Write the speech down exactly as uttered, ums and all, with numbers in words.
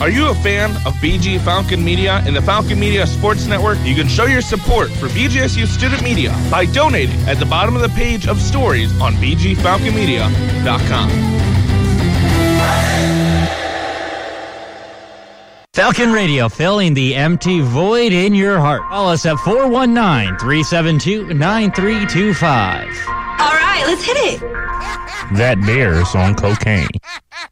Are you a fan of B G Falcon Media and the Falcon Media Sports Network? You can show your support for B G S U Student Media by donating at the bottom of the page of stories on b g falcon media dot com. Falcon Radio, filling the empty void in your heart. Call us at four one nine, three seven two, nine three two five. All right, let's hit it. That bear's on cocaine.